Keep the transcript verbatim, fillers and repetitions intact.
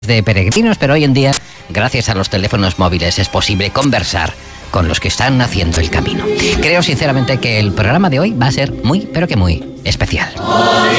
de peregrinos, pero hoy en día, gracias a los teléfonos móviles, es posible conversar con los que están haciendo el camino. Creo sinceramente que el programa de hoy va a ser muy, pero que muy especial.